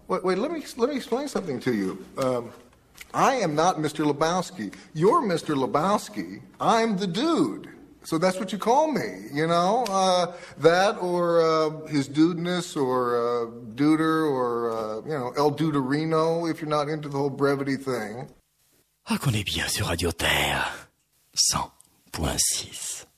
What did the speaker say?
Wait, let me explain something to you. I am not Mr. Lebowski. You're Mr. Lebowski. I'm the dude. So that's what you call me, you know? That or his dudeness or duder or, El Duderino if you're not into the whole brevity thing. Ah, qu'on est bien sur Radio Terre 100.6.